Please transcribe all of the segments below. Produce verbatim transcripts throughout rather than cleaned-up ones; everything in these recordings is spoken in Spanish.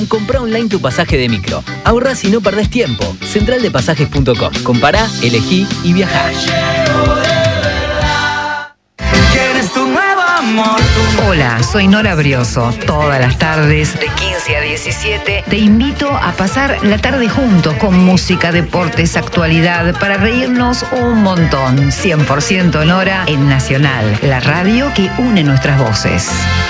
Comprá online tu pasaje de micro. Ahorrás y no perdés tiempo. central de pasajes punto com. Compará, elegí y viajá. Hola, soy Nora Brioso. Todas las tardes, de quince a diecisiete, te invito a pasar la tarde juntos con música, deportes, actualidad, para reírnos un montón. cien por ciento Nora en Nacional, la radio que une nuestras voces.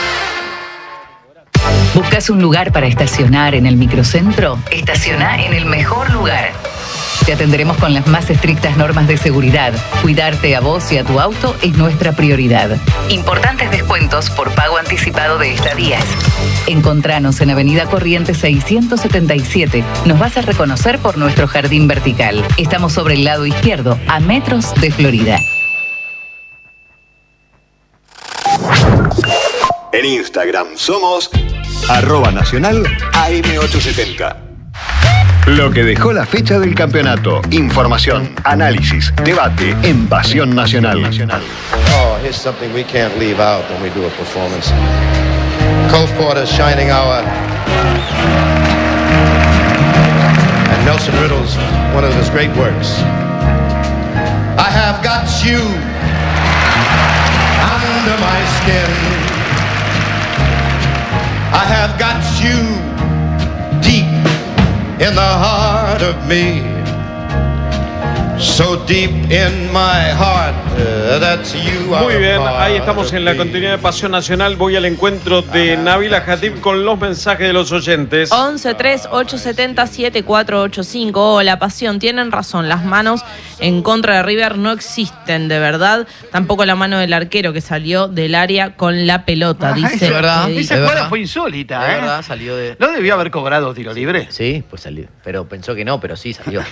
¿Buscas un lugar para estacionar en el microcentro? Estaciona en el mejor lugar. Te atenderemos con las más estrictas normas de seguridad. Cuidarte a vos y a tu auto es nuestra prioridad. Importantes descuentos por pago anticipado de estadías. Encontranos en Avenida Corrientes seiscientos setenta y siete. Nos vas a reconocer por nuestro jardín vertical. Estamos sobre el lado izquierdo, a metros de Florida. En Instagram somos arroba nacional A M ochocientos setenta. Lo que dejó la fecha del campeonato. Información, análisis, debate en Pasión Nacional. Oh, here's something we can't leave out when we do a performance. Cole Porter, Shining Hour. And Nelson Riddle's one of his great works. I have got you under my skin. I have got you deep in the heart of me. So deep in my heart, uh, that's you. Muy bien, ahí estamos en la continuidad de Pasión Nacional. Voy al encuentro de Nabila Jatib con los mensajes de los oyentes. once tres ocho siete cero siete cuatro ocho cinco. Hola, Pasión, tienen razón. Las manos en contra de River no existen, de verdad. Tampoco la mano del arquero que salió del área con la pelota. Ah, dice. es verdad. Eh, Esa jugada fue insólita, De ¿eh? verdad, salió de... ¿No debió haber cobrado tiro libre? Sí, pues salió. Pero pensó que no, pero sí salió.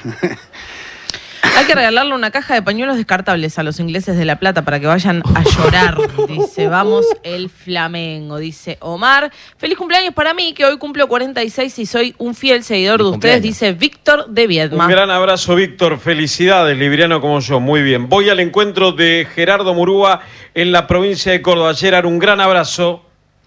Hay que regalarle una caja de pañuelos descartables a los ingleses de La Plata para que vayan a llorar. Dice, vamos el Flamengo. Dice Omar, feliz cumpleaños para mí, que hoy cumplo cuarenta y seis y soy un fiel seguidor de ustedes. Dice Víctor de Viedma. Un gran abrazo, Víctor. Felicidades, libriano como yo. Muy bien. Voy al encuentro de Gerardo Murúa en la provincia de Córdoba. Gerard, un gran abrazo.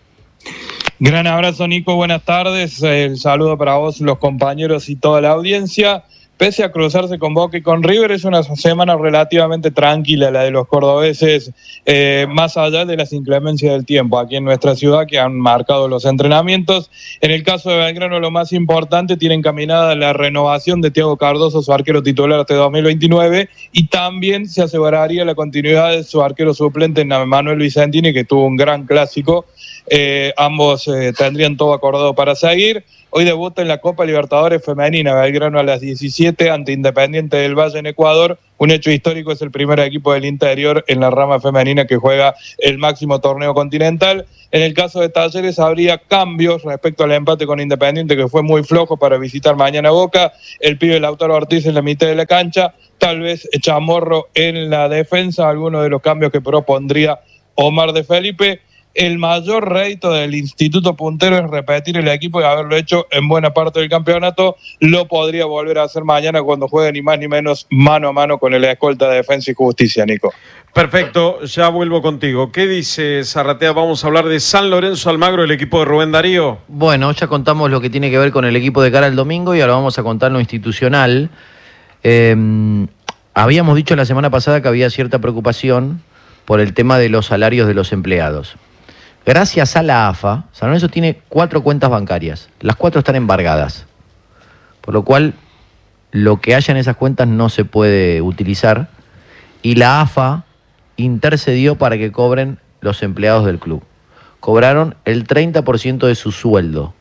Gran abrazo, Nico. Buenas tardes. El saludo para vos, los compañeros y toda la audiencia. Pese a cruzarse con Boca y con River, es una semana relativamente tranquila la de los cordobeses, eh, más allá de las inclemencias del tiempo aquí en nuestra ciudad que han marcado los entrenamientos. En el caso de Belgrano, lo más importante, tiene encaminada la renovación de Thiago Cardoso, su arquero titular hasta dos mil veintinueve, y también se aseguraría la continuidad de su arquero suplente, Manuel Vicentini, que tuvo un gran clásico. Eh, ambos eh, tendrían todo acordado para seguir. Hoy debuta en la Copa Libertadores Femenina, Belgrano a las diecisiete ante Independiente del Valle en Ecuador. Un hecho histórico, es el primer equipo del interior en la rama femenina que juega el máximo torneo continental. En el caso de Talleres habría cambios respecto al empate con Independiente, que fue muy flojo para visitar mañana Boca. El pibe Lautaro Ortiz en la mitad de la cancha, tal vez Chamorro en la defensa, algunos de los cambios que propondría Omar de Felipe. El mayor rédito del Instituto Puntero es repetir el equipo y haberlo hecho en buena parte del campeonato. Lo podría volver a hacer mañana cuando juegue ni más ni menos mano a mano con el escolta de Defensa y Justicia, Nico. Perfecto, ya vuelvo contigo. ¿Qué dice Zarratea? Vamos a hablar de San Lorenzo Almagro, el equipo de Rubén Darío. Bueno, ya contamos lo que tiene que ver con el equipo de cara al domingo y ahora vamos a contar lo institucional. Eh, habíamos dicho la semana pasada que había cierta preocupación por el tema de los salarios de los empleados. Gracias a la A F A, San Lorenzo tiene cuatro cuentas bancarias. Las cuatro están embargadas. Por lo cual, lo que haya en esas cuentas no se puede utilizar. Y la A F A intercedió para que cobren los empleados del club. Cobraron el treinta por ciento de su sueldo.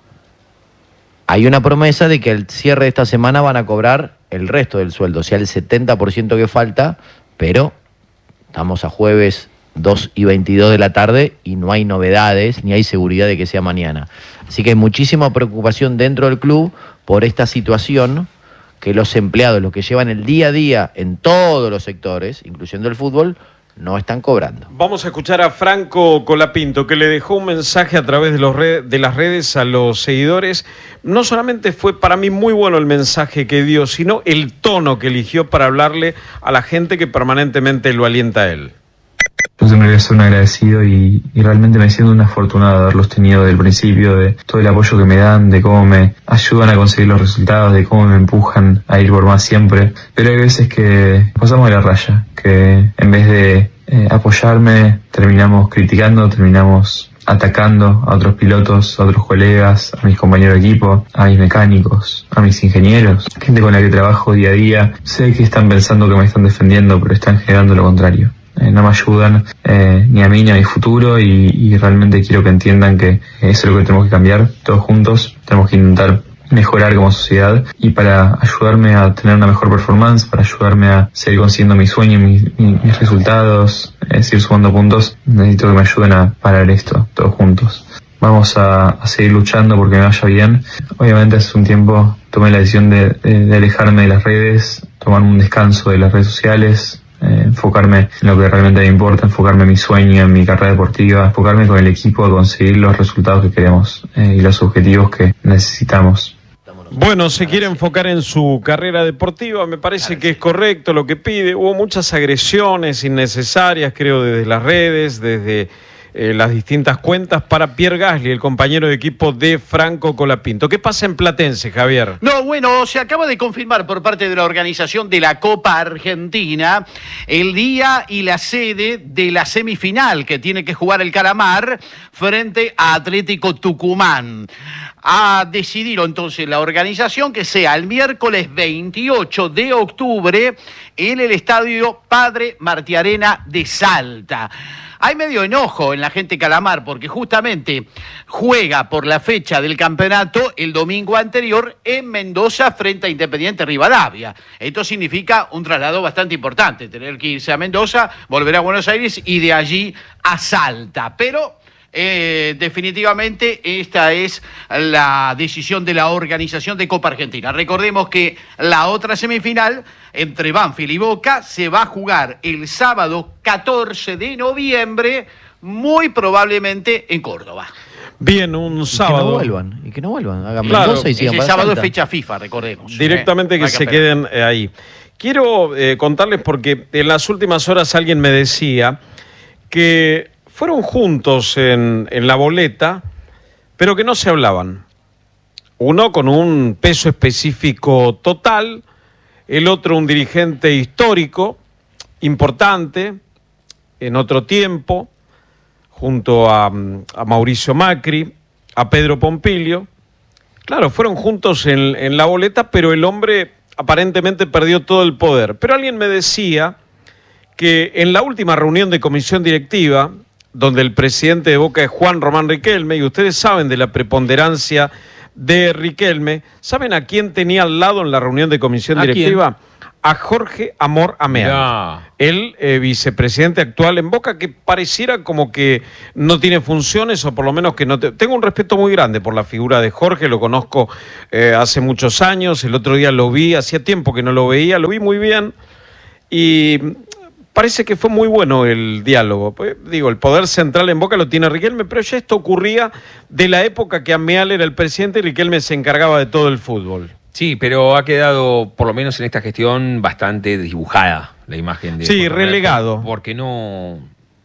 Hay una promesa de que al cierre de esta semana van a cobrar el resto del sueldo, o sea, el setenta por ciento que falta, pero estamos a jueves dos y veintidós de la tarde y no hay novedades ni hay seguridad de que sea mañana. Así que hay muchísima preocupación dentro del club por esta situación, que los empleados, los que llevan el día a día en todos los sectores, incluyendo el fútbol, no están cobrando. Vamos a escuchar a Franco Colapinto, que le dejó un mensaje a través de, los red, de las redes a los seguidores. No solamente fue para mí muy bueno el mensaje que dio, sino el tono que eligió para hablarle a la gente que permanentemente lo alienta a él. Yo siempre voy a ser un agradecido y, y realmente me siento un afortunado de haberlos tenido desde el principio, de todo el apoyo que me dan, de cómo me ayudan a conseguir los resultados, de cómo me empujan a ir por más siempre. Pero hay veces que pasamos de la raya, que en vez de eh, apoyarme, terminamos criticando, terminamos atacando a otros pilotos, a otros colegas, a mis compañeros de equipo, a mis mecánicos, a mis ingenieros, gente con la que trabajo día a día. Sé que están pensando que me están defendiendo, pero están generando lo contrario. Eh, no me ayudan eh, ni a mí ni a mi futuro y, y realmente quiero que entiendan que eso es lo que tenemos que cambiar todos juntos. Tenemos que intentar mejorar como sociedad y para ayudarme a tener una mejor performance, para ayudarme a seguir consiguiendo mis sueños, mis, mis resultados, eh, seguir sumando puntos, necesito que me ayuden a parar esto todos juntos. Vamos a, a seguir luchando porque me vaya bien. Obviamente hace un tiempo tomé la decisión de, de, de alejarme de las redes, tomar un descanso de las redes sociales, Eh, enfocarme en lo que realmente me importa, enfocarme en mi sueño, en mi carrera deportiva, enfocarme con el equipo a conseguir los resultados que queremos eh, y los objetivos que necesitamos. Bueno, se quiere enfocar en su carrera deportiva, me parece que es correcto lo que pide. Hubo muchas agresiones innecesarias, creo, desde las redes, desde eh, las distintas cuentas para Pierre Gasly, el compañero de equipo de Franco Colapinto. ¿Qué pasa en Platense, Javier? No, bueno, se acaba de confirmar por parte de la organización de la Copa Argentina el día y la sede de la semifinal que tiene que jugar el Calamar frente a Atlético Tucumán. Ha decidido entonces la organización que sea el miércoles veintiocho de octubre en el estadio Padre Martiarena de Salta. Hay medio enojo en la gente Calamar porque justamente juega por la fecha del campeonato el domingo anterior en Mendoza frente a Independiente Rivadavia. Esto significa un traslado bastante importante, tener que irse a Mendoza, volver a Buenos Aires y de allí a Salta. Pero Eh, definitivamente esta es la decisión de la organización de Copa Argentina. Recordemos que la otra semifinal entre Banfield y Boca se va a jugar el sábado catorce de noviembre, muy probablemente en Córdoba. Bien, un sábado. Y que no vuelvan, y que no vuelvan. Hagan Claro, Mendoza y sigan ese para sábado Salta. es fecha FIFA, recordemos. Directamente eh, que no hay se queden eh, ahí. Quiero eh, contarles porque en las últimas horas alguien me decía que fueron juntos en, en la boleta, pero que no se hablaban. Uno con un peso específico total, el otro un dirigente histórico, importante, en otro tiempo, junto a, a Mauricio Macri, a Pedro Pompilio. Claro, fueron juntos en, en la boleta, pero el hombre aparentemente perdió todo el poder. Pero alguien me decía que en la última reunión de comisión directiva, donde el presidente de Boca es Juan Román Riquelme, y ustedes saben de la preponderancia de Riquelme, ¿saben a quién tenía al lado en la reunión de comisión ¿A directiva? A Jorge Amor Ameal, Mirá. el eh, vicepresidente actual en Boca, que pareciera como que no tiene funciones, o por lo menos que no... Te... Tengo un respeto muy grande por la figura de Jorge, lo conozco eh, hace muchos años, el otro día lo vi, hacía tiempo que no lo veía, lo vi muy bien, y parece que fue muy bueno el diálogo. Pues, digo, el poder central en Boca lo tiene Riquelme, pero ya esto ocurría de la época que Ameal era el presidente y Riquelme se encargaba de todo el fútbol. Sí, pero ha quedado, por lo menos en esta gestión, bastante dibujada la imagen de... Sí, relegado. Porque no...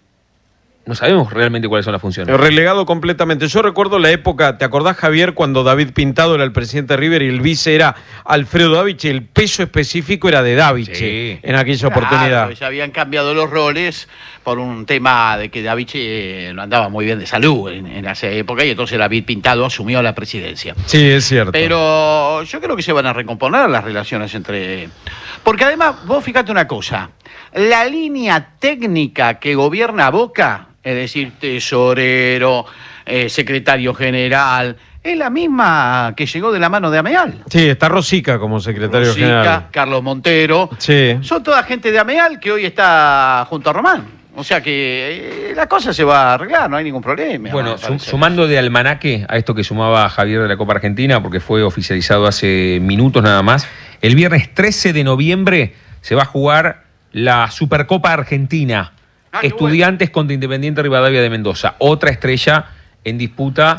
No sabemos realmente cuáles son las funciones. Relegado completamente. Yo recuerdo la época, ¿te acordás, Javier, cuando David Pintado era el presidente de River y el vice era Alfredo Daviche? El peso específico era de Daviche Sí. en aquella Claro, oportunidad. ya habían cambiado los roles por un tema de que Daviche no andaba muy bien de salud en, en esa época y entonces David Pintado asumió la presidencia. Sí, es cierto. Pero yo creo que se van a recomponer las relaciones entre... Porque además, vos fíjate una cosa, la línea técnica que gobierna Boca, es decir, tesorero, eh, secretario general, es la misma que llegó de la mano de Ameal. Sí, está Rosica como secretario Rosica, general. Carlos Montero, Sí. son toda gente de Ameal que hoy está junto a Román. O sea que eh, la cosa se va a arreglar, no hay ningún problema. Bueno, me sum- parece. sumando de almanaque a esto que sumaba Javier de la Copa Argentina, porque fue oficializado hace minutos nada más, el viernes trece de noviembre se va a jugar la Supercopa Argentina. Ah, qué Estudiantes contra Independiente Rivadavia de Mendoza. Otra estrella en disputa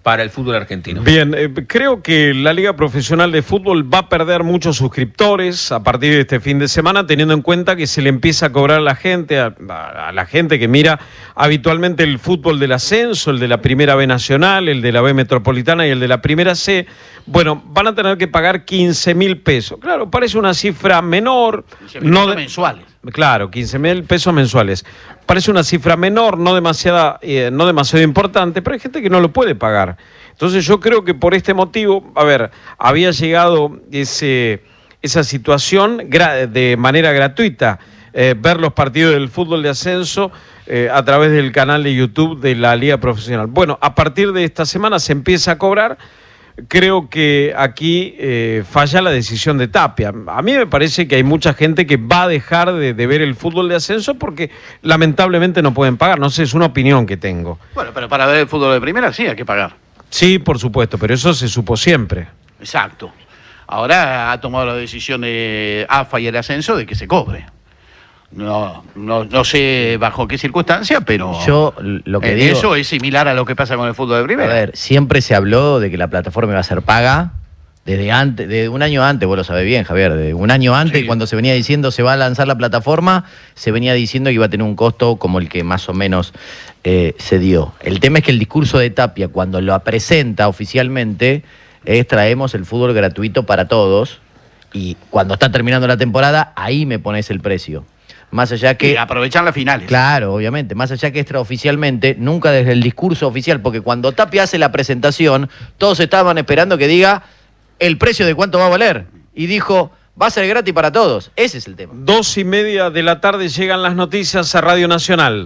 para el fútbol argentino. Bien, eh, creo que la Liga Profesional de Fútbol va a perder muchos suscriptores a partir de este fin de semana, teniendo en cuenta que se le empieza a cobrar a la gente, a, a, a la gente que mira habitualmente el fútbol del ascenso, el de la Primera B Nacional, el de la B Metropolitana y el de la Primera C. Bueno, van a tener que pagar quince mil pesos. Claro, parece una cifra menor. quince mil no de, mensuales. Claro, quince mil pesos mensuales. Parece una cifra menor, no demasiada, eh, no demasiado importante, pero hay gente que no lo puede pagar. Entonces yo creo que por este motivo, a ver, había llegado ese, esa situación gra- de manera gratuita, eh, ver los partidos del fútbol de ascenso eh, a través del canal de YouTube de la Liga Profesional. Bueno, a partir de esta semana se empieza a cobrar. Creo que aquí eh, falla la decisión de Tapia. A mí me parece que hay mucha gente que va a dejar de, de ver el fútbol de ascenso porque lamentablemente no pueden pagar. No sé, es una opinión que tengo. Bueno, pero para ver el fútbol de primera sí hay que pagar. Sí, por supuesto, pero eso se supo siempre. Exacto. Ahora ha tomado la decisión de A F A y el ascenso de que se cobre. No, no, no sé bajo qué circunstancia, pero Yo lo que eh, digo, eso es similar a lo que pasa con el fútbol de a primera. ver, siempre se habló de que la plataforma iba a ser paga desde antes, de un año antes, vos lo sabés bien, Javier, de un año antes, Sí. cuando se venía diciendo se va a lanzar la plataforma, se venía diciendo que iba a tener un costo como el que más o menos eh, se dio. El tema es que el discurso de Tapia, cuando lo presenta oficialmente, es traemos el fútbol gratuito para todos, y cuando está terminando la temporada, ahí me pones el precio. Más allá que... Y aprovechan las finales. Claro, obviamente. Más allá que extraoficialmente, nunca desde el discurso oficial, porque cuando Tapia hace la presentación, todos estaban esperando que diga el precio de cuánto va a valer. Y dijo, va a ser gratis para todos. Ese es el tema. Dos y media de la tarde llegan las noticias a Radio Nacional.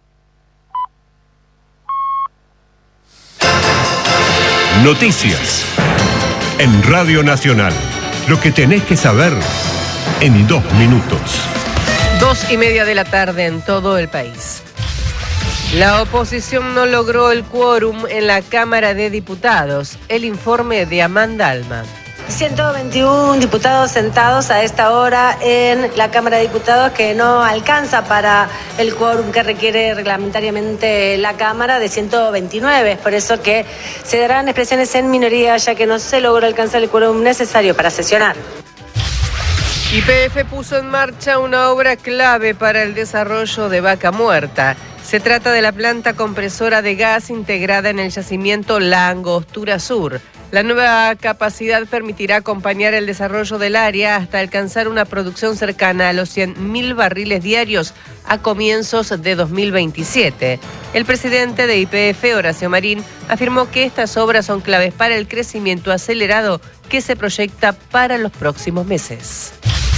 Noticias en Radio Nacional. Lo que tenés que saber en dos minutos. Dos y media de la tarde en todo el país. La oposición no logró el quórum en la Cámara de Diputados. El informe de Amanda Alma. ciento veintiuno diputados sentados a esta hora en la Cámara de Diputados, que no alcanza para el quórum que requiere reglamentariamente la Cámara de ciento veintinueve. Es por eso que se darán expresiones en minoría, ya que no se logró alcanzar el quórum necesario para sesionar. Y P F puso en marcha una obra clave para el desarrollo de Vaca Muerta. Se trata de la planta compresora de gas integrada en el yacimiento La Angostura Sur. La nueva capacidad permitirá acompañar el desarrollo del área hasta alcanzar una producción cercana a los cien mil barriles diarios a comienzos de dos mil veintisiete. El presidente de Y P F, Horacio Marín, afirmó que estas obras son claves para el crecimiento acelerado que se proyecta para los próximos meses.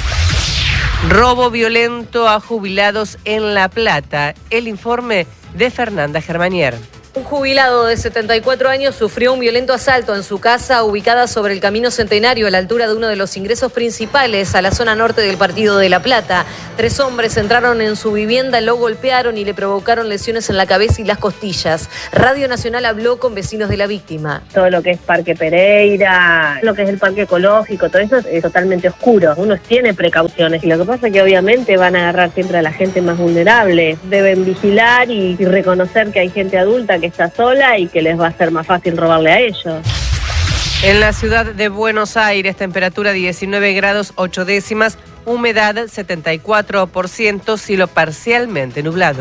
Robo violento a jubilados en La Plata. El informe de Fernanda Germanier. Un jubilado de setenta y cuatro años sufrió un violento asalto en su casa ubicada sobre el Camino Centenario a la altura de uno de los ingresos principales a la zona norte del partido de La Plata. Tres hombres entraron en su vivienda, lo golpearon y le provocaron lesiones en la cabeza y las costillas. Radio Nacional habló con vecinos de la víctima. Todo lo que es Parque Pereira, lo que es el Parque Ecológico, todo eso es totalmente oscuro. Uno tiene precauciones y lo que pasa es que obviamente van a agarrar siempre a la gente más vulnerable. Deben vigilar y, y reconocer que hay gente adulta que está sola y que les va a ser más fácil robarle a ellos. En la ciudad de Buenos Aires, temperatura diecinueve grados ocho décimas, humedad setenta y cuatro por ciento, cielo parcialmente nublado.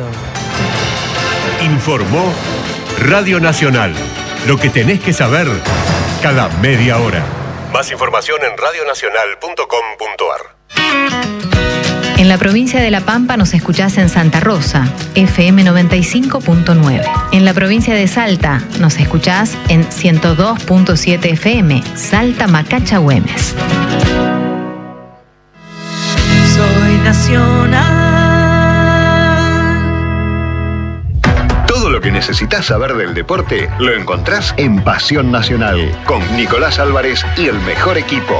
Informó Radio Nacional. Lo que tenés que saber cada media hora. Más información en radio nacional punto com punto a r. En la provincia de La Pampa nos escuchás en Santa Rosa, F M noventa y cinco punto nueve. En la provincia de Salta nos escuchás en ciento dos punto siete F M, Salta Macacha Güemes. Soy nacional. Todo lo que necesitas saber del deporte lo encontrás en Pasión Nacional, con Nicolás Álvarez y el mejor equipo.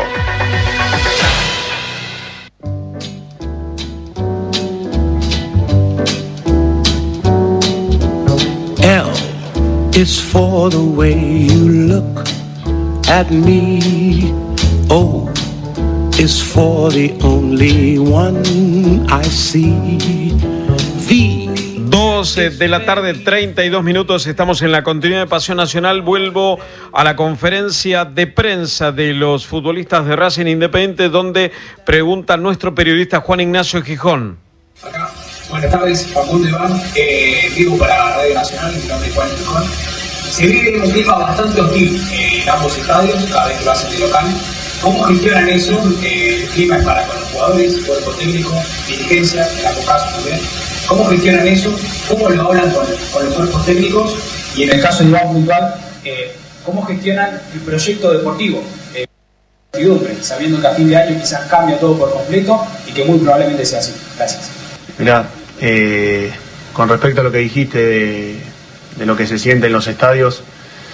L is for the way you look at me. O is for the only one I see. V Dos eh, de la tarde, treinta y dos minutos, estamos en la continuidad de Pasión Nacional. Vuelvo a la conferencia de prensa de los futbolistas de Racing Independiente, donde pregunta nuestro periodista Juan Ignacio Gijón. Acá. Buenas tardes, Facundo Iván, eh, vivo para Radio Nacional, mi nombre es Juan Gijón. Se vive un clima bastante hostil eh, en ambos estadios, cada vez que lo hacen de local. ¿Cómo gestionan eso? Eh, el clima es para con los jugadores, cuerpo técnico, dirigencia, en ambos casos también. ¿Cómo gestionan eso? ¿Cómo lo hablan con, con los cuerpos técnicos? Y en el caso de Iván puntual, eh, ¿cómo gestionan el proyecto deportivo? Eh, sabiendo que a fin de año quizás cambia todo por completo y que muy probablemente sea así. Gracias. Mirá, eh, con respecto a lo que dijiste de, de lo que se siente en los estadios,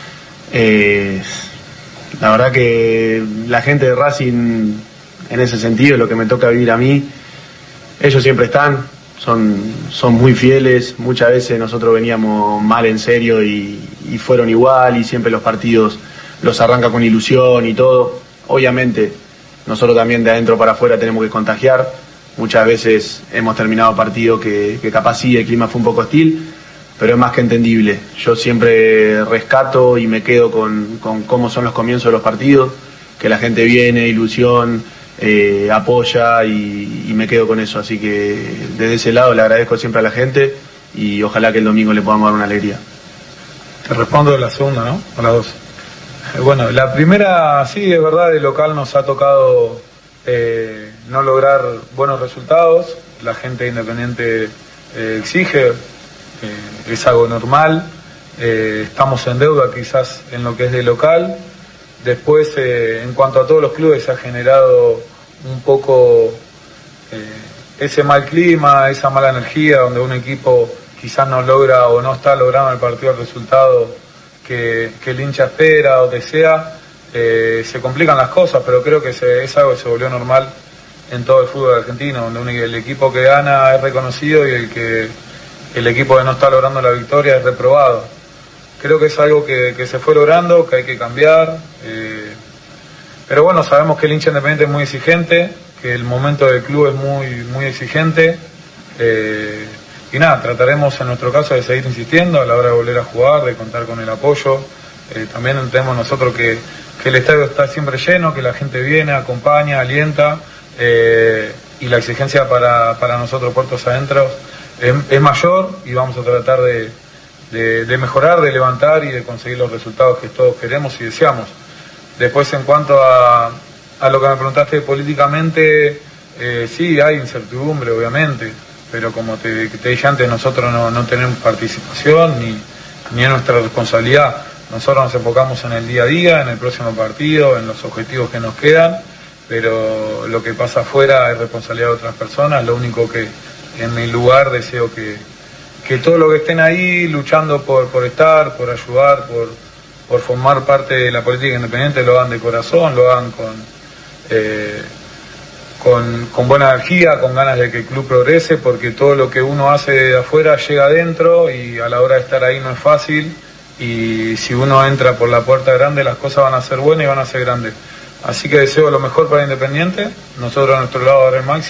eh, la verdad que la gente de Racing, en ese sentido, lo que me toca vivir a mí, ellos siempre están, son, son muy fieles. Muchas veces nosotros veníamos mal en serio y, y fueron igual, y siempre los partidos los arranca con ilusión y todo. Obviamente nosotros también de adentro para afuera tenemos que contagiar. Muchas veces hemos terminado partidos que, que capaz sí el clima fue un poco hostil, pero es más que entendible. Yo siempre rescato y me quedo con, con cómo son los comienzos de los partidos, que la gente viene, ilusión, eh, apoya y, y me quedo con eso. Así que desde ese lado le agradezco siempre a la gente y ojalá que el domingo le podamos dar una alegría. Te respondo la segunda, ¿no? O la dos. Bueno, la primera, sí, es verdad, de local nos ha tocado eh, no lograr buenos resultados. La gente Independiente eh, exige, eh, es algo normal. Eh, estamos en deuda quizás en lo que es de local. Después, eh, en cuanto a todos los clubes, se ha generado un poco eh, ese mal clima, esa mala energía, donde un equipo quizás no logra o no está logrando el partido el resultado que, que el hincha espera o desea. Eh, se complican las cosas, pero creo que se, es algo que se volvió normal en todo el fútbol argentino, donde un, el equipo que gana es reconocido y el que el equipo que no está logrando la victoria es reprobado. Creo que es algo que, que se fue logrando, que hay que cambiar, eh, pero bueno, sabemos que el hincha Independiente es muy exigente, que el momento del club es muy, muy exigente, eh, y nada, trataremos en nuestro caso de seguir insistiendo a la hora de volver a jugar, de contar con el apoyo. Eh, también entendemos nosotros que, que el estadio está siempre lleno, que la gente viene, acompaña, alienta, eh, y la exigencia para, para nosotros puertos adentro es, es mayor, y vamos a tratar de, de, de mejorar, de levantar y de conseguir los resultados que todos queremos y deseamos. Después, en cuanto a, a lo que me preguntaste políticamente, eh, sí, hay incertidumbre, obviamente, pero como te, te dije antes, nosotros no, no tenemos participación ni, ni es nuestra responsabilidad. Nosotros nos enfocamos en el día a día, en el próximo partido, en los objetivos que nos quedan, pero lo que pasa afuera es responsabilidad de otras personas. Lo único que en mi lugar deseo que, que todos los que estén ahí luchando por, por estar, por ayudar, por, por formar parte de la política independiente, lo hagan de corazón, lo hagan con, eh, con, con buena energía, con ganas de que el club progrese, porque todo lo que uno hace de afuera llega adentro y a la hora de estar ahí no es fácil. Y si uno entra por la puerta grande, las cosas van a ser buenas y van a ser grandes. Así que deseo lo mejor para Independiente. Nosotros a nuestro lado dar el máximo.